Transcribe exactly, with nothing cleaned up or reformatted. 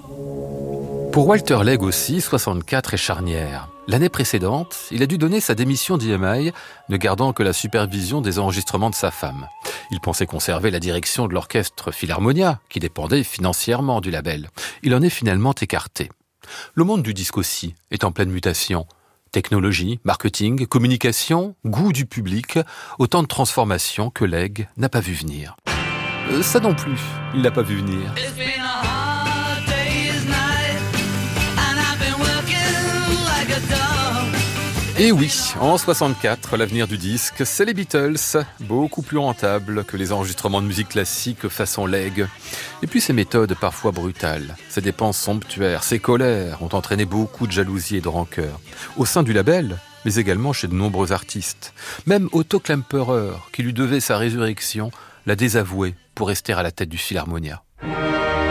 Pour Walter Legg aussi, soixante-quatre est charnière. L'année précédente, il a dû donner sa démission d'E M I, ne gardant que la supervision des enregistrements de sa femme. Il pensait conserver la direction de l'orchestre Philharmonia, qui dépendait financièrement du label. Il en est finalement écarté. Le monde du disque aussi est en pleine mutation. Technologie, marketing, communication, goût du public, autant de transformations que Legg n'a pas vu venir. Euh, ça non plus, il n'a pas vu venir. Et oui, en soixante-quatre, l'avenir du disque, c'est les Beatles, beaucoup plus rentables que les enregistrements de musique classique façon Legg. Et puis ses méthodes parfois brutales, ses dépenses somptuaires, ses colères ont entraîné beaucoup de jalousie et de rancœur. Au sein du label, mais également chez de nombreux artistes. Même Otto Klemperer, qui lui devait sa résurrection, l'a désavoué pour rester à la tête du Philharmonia.